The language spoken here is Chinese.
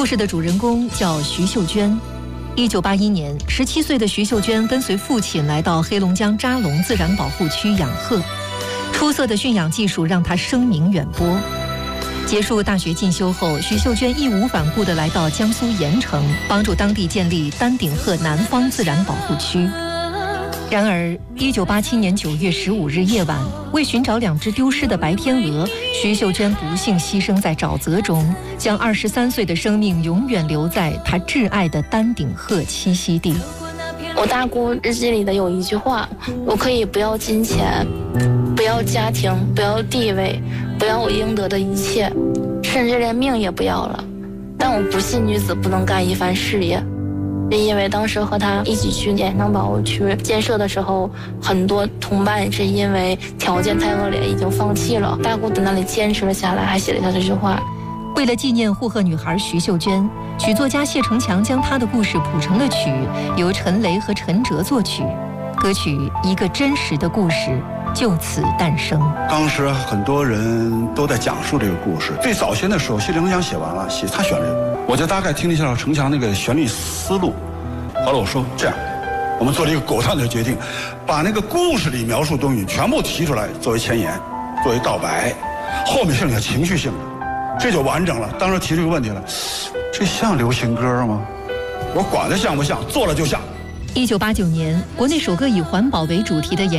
故事的主人公叫徐秀娟。1981年，17岁的徐秀娟跟随父亲来到黑龙江扎龙自然保护区养鹤，出色的驯养技术让她声名远播。结束大学进修后，徐秀娟义无反顾地来到江苏盐城，帮助当地建立丹顶鹤南方自然保护区。然而，1987年9月15日夜晚，为寻找2只丢失的白天鹅，徐秀娟不幸牺牲在沼泽中，将23岁的生命永远留在她挚爱的丹顶鹤栖息地。 我大姑日记里的有一句话：我可以不要金钱，不要家庭，不要地位，不要我应得的一切，甚至连命也不要了，但我不信女子不能干一番事业。因为当时和他一起去盐城保护区建设的时候，很多同伴是因为条件太恶劣已经放弃了，大姑在那里坚持了下来，还写了下这句话。 为了纪念护鹤女孩徐秀娟，曲作家谢成强将她的故事谱成了曲，由陈雷和陈哲作曲。歌曲《一个真实的故事》就此诞生。 当时很多人都在讲述这个故事。最早先的时候，谢成强写完了，他选的，我就大概听了一下成强那个旋律思路。后来我说这样，我们做了一个果断的决定，把那个故事里描述东西全部提出来作为前言，作为道白，后面剩下情绪性的，这就完整了。当时提出一个问题了，这像流行歌吗？我管它像不像，做了就像。 1989年，国内首个以环保为主题的